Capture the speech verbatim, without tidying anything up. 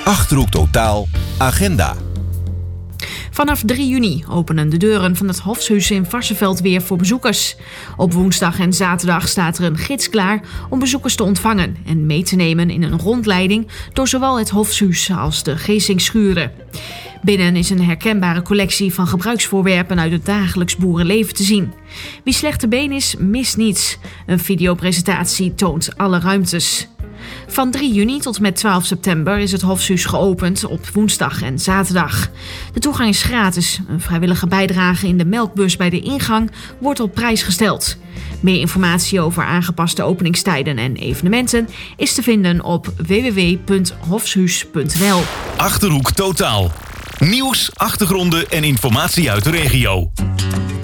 Achterhoek Totaal Agenda. Vanaf drie juni openen de deuren van het Hofshuis in Varsseveld weer voor bezoekers. Op woensdag en zaterdag staat er een gids klaar om bezoekers te ontvangen en mee te nemen in een rondleiding door zowel het Hofshuis als de Geesingschuren. Binnen is een herkenbare collectie van gebruiksvoorwerpen uit het dagelijks boerenleven te zien. Wie slecht te been is, mist niets. Een videopresentatie toont alle ruimtes. Van drie juni tot met twaalf september is het Hofshuis geopend op woensdag en zaterdag. De toegang is gratis. Een vrijwillige bijdrage in de melkbus bij de ingang wordt op prijs gesteld. Meer informatie over aangepaste openingstijden en evenementen is te vinden op w w w punt hofshuis punt n l. Achterhoek Totaal. Nieuws, achtergronden en informatie uit de regio.